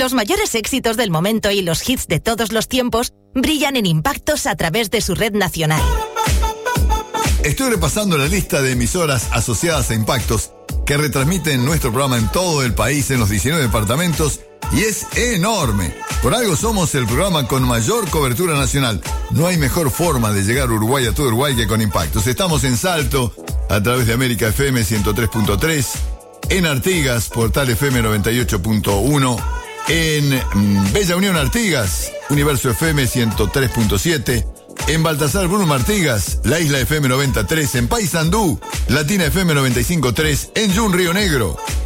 Los mayores éxitos del momento y los hits de todos los tiempos brillan en Impactos a través de su red nacional. Estoy repasando la lista de emisoras asociadas a Impactos que retransmiten nuestro programa en todo el país, en los 19 departamentos, y es enorme. Por algo somos el programa con mayor cobertura nacional. No hay mejor forma de llegar a Uruguay, a todo Uruguay, que con Impactos. Estamos en Salto, a través de América FM 103.3, en Artigas, Portal FM 98.1, en Bella Unión Artigas, Universo FM 103.7, en Baltasar Bruno Artigas, La Isla FM 93, en Paysandú, Latina FM 95.3, en Yun Río Negro,